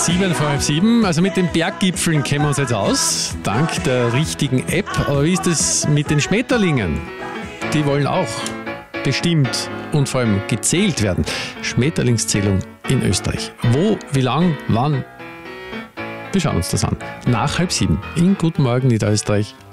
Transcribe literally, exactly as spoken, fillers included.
Sieben vor halb sieben. Also mit den Berggipfeln kennen wir uns jetzt aus, dank der richtigen App. Aber wie ist es mit den Schmetterlingen? Die wollen auch bestimmt und vor allem gezählt werden. Schmetterlingszählung in Österreich. Wo, wie lang, wann? Wir schauen uns das an. Nach halb sieben in Guten Morgen Niederösterreich.